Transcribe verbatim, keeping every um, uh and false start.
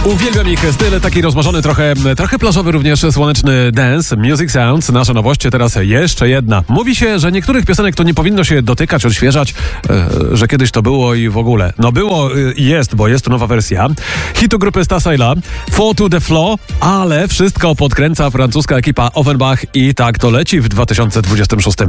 Uwielbiam ich styl, taki rozmarzony, trochę, trochę plażowy, również słoneczny dance, Music Sounds, nasze nowości, teraz jeszcze jedna. Mówi się, że niektórych piosenek to nie powinno się dotykać, odświeżać, e, że kiedyś to było i w ogóle. No było i jest, bo jest tu nowa wersja hitu grupy Stasila, Fall to the Floor, ale wszystko podkręca francuska ekipa Offenbach i tak to leci w dwa tysiące dwudziestym szóstym.